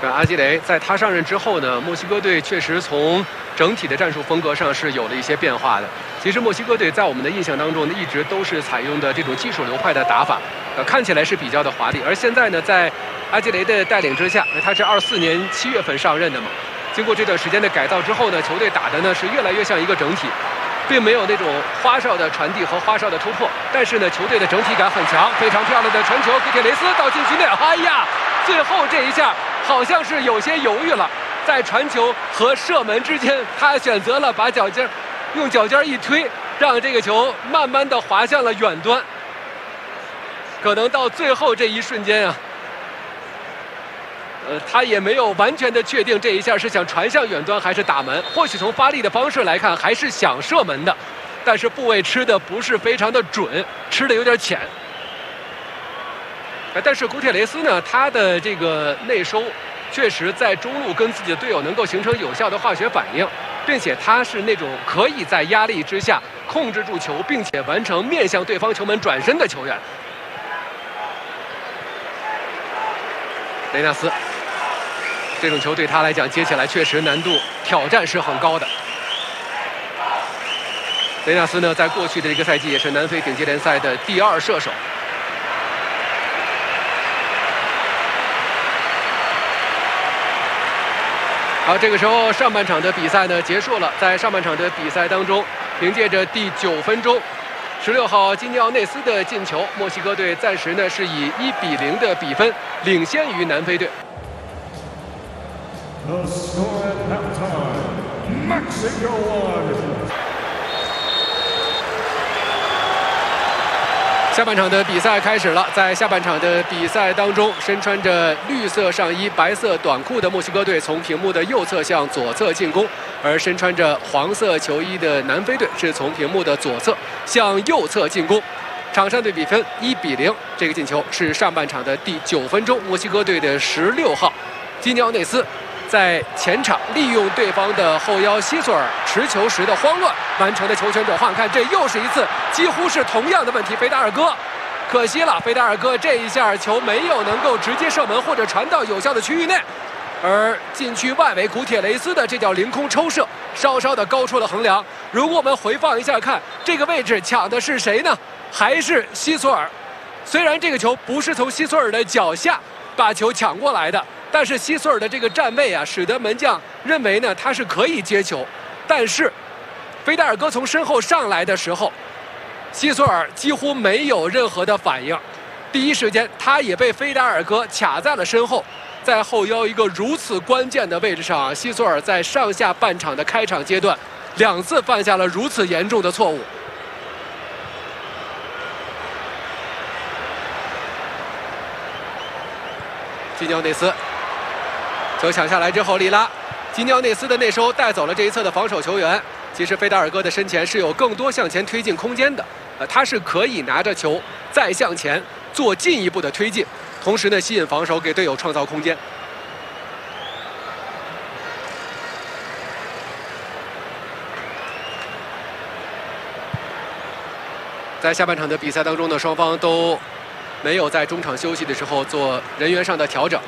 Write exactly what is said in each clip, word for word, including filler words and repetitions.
这阿基雷在他上任之后呢，墨西哥队确实从整体的战术风格上是有了一些变化的。其实墨西哥队在我们的印象当中呢，一直都是采用的这种技术流派的打法，呃，看起来是比较的华丽。而现在呢，在阿基雷的带领之下，他是二四年七月份上任的嘛，经过这段时间的改造之后呢，球队打的呢是越来越像一个整体。 并没有那种花哨的传递和花哨的突破，但是呢，球队的整体感很强，非常漂亮的传球，古铁雷斯到禁区内，哎呀，最后这一下好像是有些犹豫了，在传球和射门之间，他选择了把脚尖用脚尖一推，让这个球慢慢的滑向了远端。可能到最后这一瞬间啊。 呃，他也没有完全的确定这一下是想传向远端还是打门。或许从发力的方式来看，还是想射门的，但是部位吃的不是非常的准，吃的有点浅。但是古铁雷斯呢，他的这个内收确实在中路跟自己的队友能够形成有效的化学反应，并且他是那种可以在压力之下控制住球，并且完成面向对方球门转身的球员。雷纳斯。 这种球对他来讲接起来确实难度挑战是很高的。雷纳斯呢，在过去的一个赛季也是南非顶级联赛的第二射手。好，这个时候上半场的比赛呢结束了，在上半场的比赛当中，凭借着第九分钟，十六号基尼奥内斯的进球，墨西哥队暂时呢是以一比零的比分领先于南非队。 The score at halftime, Mexico one. 下半场的比赛开始了，在下半场的比赛当中，身穿着绿色上衣、白色短裤的墨西哥队从屏幕的右侧向左侧进攻，而身穿着黄色球衣的南非队是从屏幕的左侧向右侧进攻。场上的比分一比零，这个进球是上半场的第九分钟，墨西哥队的十六号基尼奥内斯。 在前场利用对方的后腰希索尔持球时的慌乱完成的球权转换，看这又是一次几乎是同样的问题。菲达尔戈，可惜了，菲达尔戈这一下球没有能够直接射门或者传到有效的区域内，而禁区外围古铁雷斯的这叫凌空抽射，稍稍的高出了横梁。如果我们回放一下看，这个位置抢的是谁呢？还是希索尔。虽然这个球不是从希索尔的脚下把球抢过来的。 但是希索尔的这个站位啊，使得门将认为呢他是可以接球，但是菲达尔戈从身后上来的时候，希索尔几乎没有任何的反应，第一时间他也被菲达尔戈卡在了身后，在后腰一个如此关键的位置上啊，希索尔在上下半场的开场阶段两次犯下了如此严重的错误。基尼奥内斯。 球抢下来之后，利拉、基尼奥内斯的内收带走了这一侧的防守球员。其实菲达尔戈的身前是有更多向前推进空间的，呃，他是可以拿着球再向前做进一步的推进，同时呢吸引防守，给队友创造空间。在下半场的比赛当中呢，双方都没有在中场休息的时候做人员上的调整。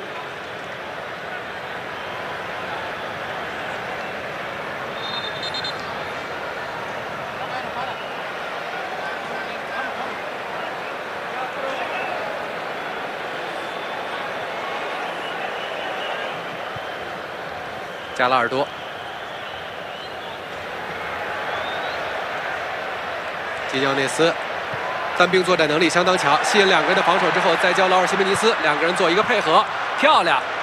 加拉尔多，基尼奥内斯，单兵作战能力相当强，吸引两个人的防守之后，再交劳尔西门尼斯，两个人做一个配合，漂亮。